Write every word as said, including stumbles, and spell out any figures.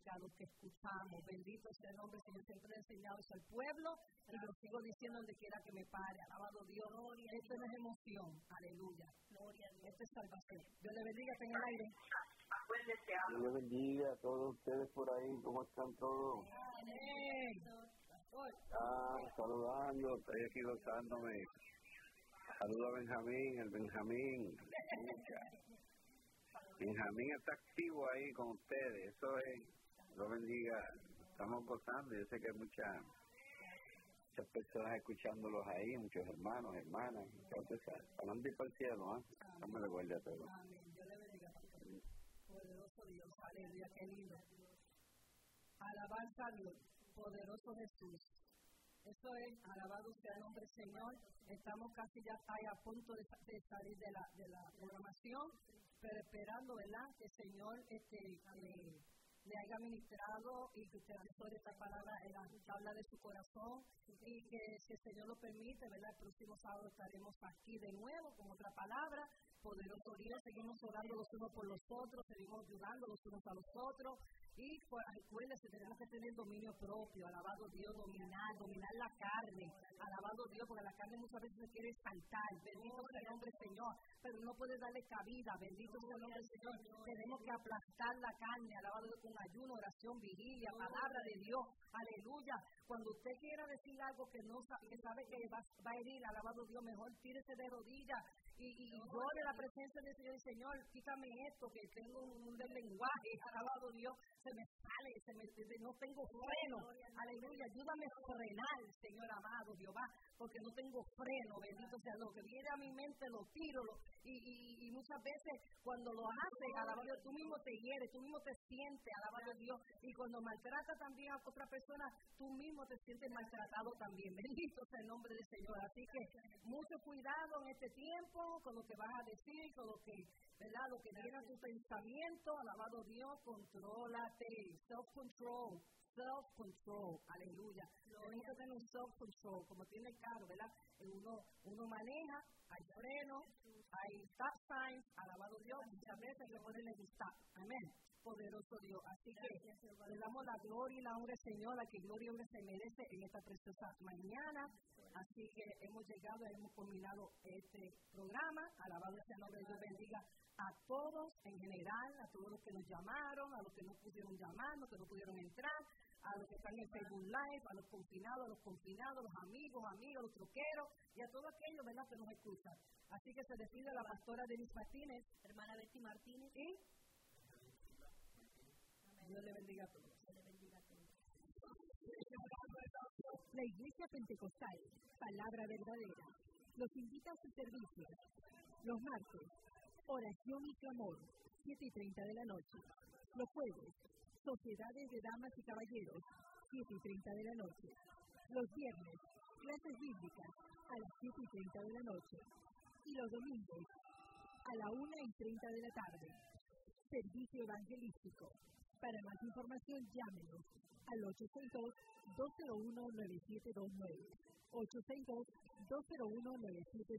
los que escuchamos. Bendito sea el nombre, Señor. Siempre he enseñado eso al pueblo y lo sigo diciendo donde quiera que me pare. Alabado Dios. Gloria, esto no es emoción. Aleluya. Gloria a Dios. Esto es salvación. Dios le bendiga, que en el aire. Dios le bendiga a todos ustedes por ahí. ¿Cómo están todos? Amén. Ah, saludando. Estoy aquí gozándome. Saludo a Benjamín, el Benjamín. Benjamín está activo ahí con ustedes. Eso es, Dios bendiga. Estamos gozando. Yo sé que hay muchas, muchas personas escuchándolos ahí, muchos hermanos, hermanas. Hablando y para el cielo, ¿eh? Dame la guardia a todos. Amén. Dios le bendiga. Poderoso Dios. Aleluya. Qué lindo. Alabanza a Dios. Poderoso Jesús. Eso es, alabado sea el nombre del Señor. Estamos casi ya ahí a punto de, de salir de la, de la programación, pero esperando, ¿verdad?, que el Señor este, le, le haya ministrado y que usted asesore esta palabra en la habla de su corazón y que si el Señor lo permite, ¿verdad?, el próximo sábado estaremos aquí de nuevo con otra palabra. Poderoso Dios, seguimos orando los unos por los otros, seguimos ayudando los unos a los otros y pues, acuérdense, tenemos que tener dominio propio, alabado Dios, dominar, dominar la carne, alabado Dios, porque la carne muchas veces se quiere saltar, bendito sea el nombre del Señor, pero no puede darle cabida, bendito sea el nombre del Señor, tenemos que aplastar la carne, alabado Dios, con ayuno, oración, vigilia, palabra de Dios, aleluya. Cuando usted quiera decir algo que no sabe, que sabe que va, va a herir, alabado Dios, mejor tírese de rodillas y, y llore la presencia del Señor y Señor, quítame esto, que tengo un, un del lenguaje, alabado Dios, se me sale, se me, no tengo freno, aleluya, ayúdame a frenar, Señor amado, Jehová, porque no tengo freno, bendito sea, lo que viene a mi mente lo tiro, lo, y, y, y muchas veces cuando lo haces, alabado Dios, tú mismo te hieres, tú mismo te sientes, alabado Dios, y cuando maltrata también a otra persona, tú mismo te sientes maltratado también, bendito sea el nombre del Señor, así que mucho cuidado en este tiempo, con lo que vas a decir, con lo que, ¿verdad?, lo que viene a tu pensamiento, alabado Dios, contrólate, self-control, self-control, aleluya. Tienes que tener un self-control, como tiene el carro, ¿verdad? Uno, uno maneja, hay freno, hay stop signs, alabado Dios, muchas veces hay que ponerle un stop, amén. Poderoso Dios, así que le damos la gloria y la honra al Señor, a que gloria y honra se merece en esta preciosa mañana. Así que hemos llegado, hemos culminado este programa. Alabado sea el nombre de Dios, bendiga a todos en general, a todos los que nos llamaron, a los que no pudieron llamar, a los que no pudieron entrar, a los que están en Facebook Live, a los confinados, a los confinados, a los amigos, amigos, a los troqueros y a todos aquellos, ¿verdad?, que nos escuchan. Así que se despide la pastora Denise Martínez, hermana Betty Martínez y Dios le bendiga a todos. Dios le bendiga a todos. La Iglesia Pentecostal, Palabra Verdadera, los invita a su servicio. Los martes, oración y clamor, siete y treinta de la noche. Los jueves, sociedades de damas y caballeros, siete y treinta de la noche. Los viernes, clases bíblicas, a las siete y treinta de la noche. Y los domingos, a la una y treinta de la tarde. Servicio evangelístico. Para más información, llámenos al ocho seis dos, dos cero uno, nueve siete dos nueve. ocho seis dos, dos cero uno, nueve siete